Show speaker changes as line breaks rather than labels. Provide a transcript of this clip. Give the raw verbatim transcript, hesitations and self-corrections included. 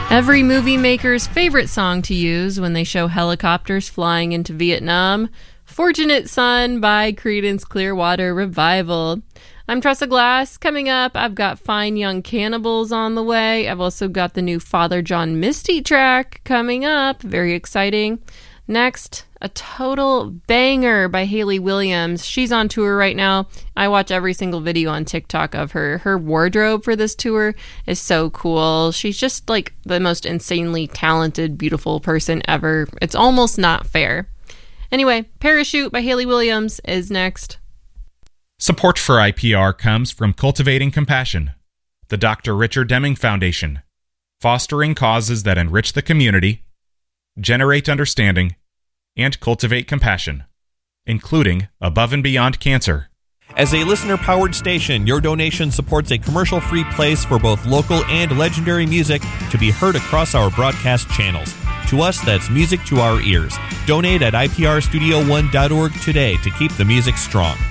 Every movie maker's favorite song to use when they show helicopters flying into Vietnam, Fortunate Son by Creedence Clearwater Revival. I'm Tressa Glass. Coming up, I've got Fine Young Cannibals on the way. I've also got the new Father John Misty track coming up. Very exciting. Next, a total banger by Hayley Williams. She's on tour right now. I watch every single video on TikTok of her. Her wardrobe for this tour is so cool. She's just like the most insanely talented, beautiful person ever. It's almost not fair. Anyway, Parachute by Hayley Williams is next.
Support for I P R comes from Cultivating Compassion, the Doctor Richard Deming Foundation, fostering causes that enrich the community, generate understanding, and cultivate compassion, including Above and Beyond Cancer.
As a listener-powered station, your donation supports a commercial-free place for both local and legendary music to be heard across our broadcast channels. To us, that's music to our ears. Donate at I P R studio one dot org today to keep the music strong.